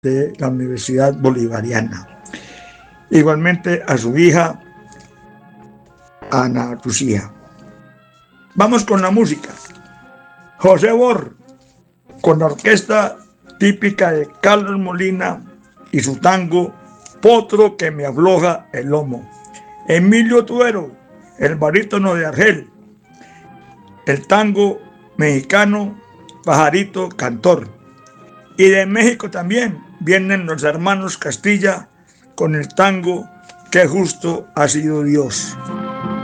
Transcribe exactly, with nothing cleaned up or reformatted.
de la Universidad Bolivariana. Igualmente a su hija Ana Lucía. Vamos con la música. José Bor, con la orquesta típica de Carlos Molina y su tango Potro que me afloja el lomo. Emilio Tuero, el barítono de Argel, el tango mexicano Pajarito Cantor. Y de México también vienen los hermanos Castilla con el tango Qué justo ha sido Dios.